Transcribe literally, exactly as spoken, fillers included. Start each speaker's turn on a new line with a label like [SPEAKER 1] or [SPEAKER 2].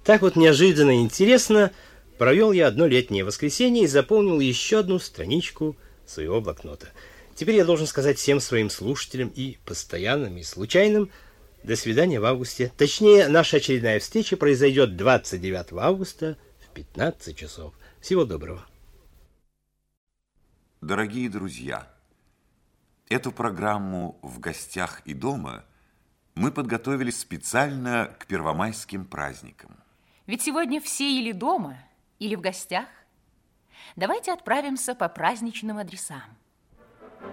[SPEAKER 1] Так вот неожиданно и интересно провел я одно летнее воскресенье и заполнил еще одну страничку своего блокнота. Теперь я должен сказать всем своим слушателям, и постоянным, и случайным, до свидания в августе. Точнее, наша очередная встреча произойдет двадцать девятого августа в пятнадцать часов. Всего доброго.
[SPEAKER 2] Дорогие друзья, эту программу «В гостях и дома» мы подготовили специально к первомайским праздникам.
[SPEAKER 3] Ведь сегодня все или дома, или в гостях. Давайте отправимся по праздничным адресам.